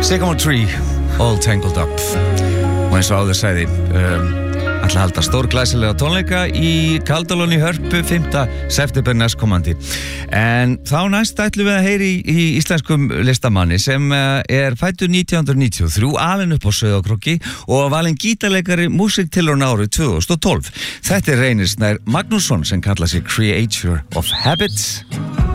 Sycamore Tree, All Tangled Up. Og eins og áður sagði, ætla að halda stórglæsilega tónleika í Kaldalón í Hörpu 5. september næstkomandi. En þá næst ætlum við að heyri í íslenskum listamanni sem er fæddur 1993, alinn upp á Sauðárkróki og valinn gítarleikari músíktilrauna árið 2012. Þetta er Reynir Snær Magnússon sem kallar sig Creature of Habit.